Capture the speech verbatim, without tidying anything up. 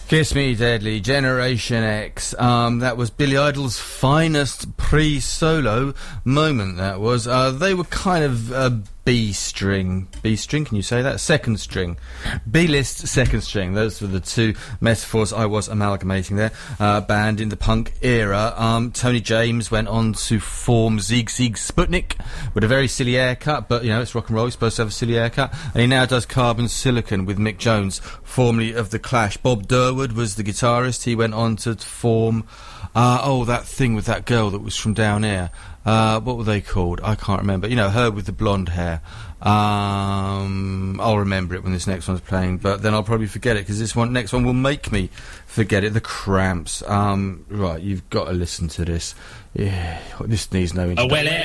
Kiss Me Deadly, Generation X. Um, that was Billy Idol's finest pre-solo moment, that was. Uh, they were kind of uh, B-string. B-string, can you say that? Second string. B-list, second string. Those were the two metaphors I was amalgamating there. Uh, band in the punk era. Um, Tony James went on to form Zieg Zieg Sputnik with a very silly haircut, but, you know, it's rock and roll, you're supposed to have a silly haircut. And he now does Carbon Silicon with Mick Jones, formerly of The Clash. Bob Durwood was the guitarist. He went on to form... Uh, oh, that thing with that girl that was from down here. Uh, what were they called? I can't remember. You know, her with the blonde hair. Um, I'll remember it when this next one's playing, but then I'll probably forget it, because this one, next one will make me forget it. The Cramps. Um, right, you've got to listen to this. Yeah, this needs no introduction. Oh, well,